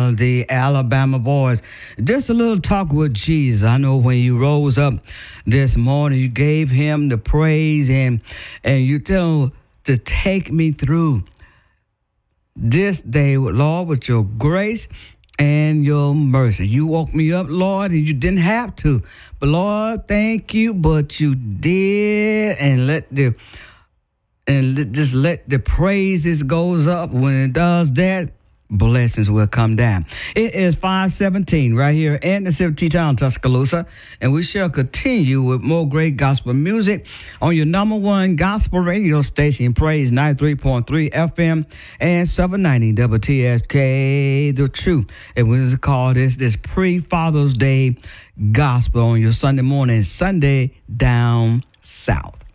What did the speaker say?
the Alabama boys. Just a little talk with Jesus. I know when you rose up this morning, you gave him the praise and you tell him to take me through this day, Lord, with your grace and your mercy. You woke me up, Lord, and you didn't have to. But Lord, thank you, but you did. And just let the praises goes up. When it does that, blessings will come down. It is 5:17 right here in the city of T-Town, Tuscaloosa, and we shall continue with more great gospel music on your number one gospel radio station, Praise 93.3 FM and 790 WTSK, The Truth. And we call this pre-Father's Day gospel on your Sunday morning, Sunday down south.